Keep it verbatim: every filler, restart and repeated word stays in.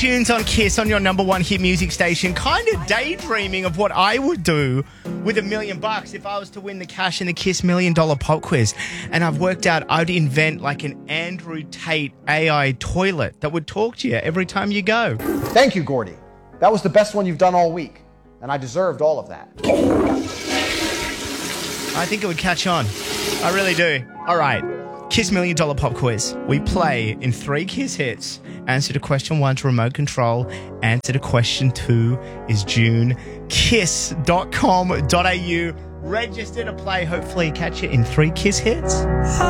Tunes on Kiss on your number one hit music station. Kind of daydreaming of what I would do with a million bucks if I was to win the cash in the Kiss Million Dollar Pop Quiz. And I've worked out I'd invent like an Andrew Tate A I toilet that would talk to you every time you go. Thank you, Gordy. That was the best one you've done all week, and I deserved all of that. I think it would catch on. I really do. All right. Kiss Million Dollar Pop Quiz. We play in three Kiss hits. Answer to question one's remote control. Answer to question two is June. kiss dot com dot a u. Register to play. Hopefully catch you in three Kiss hits.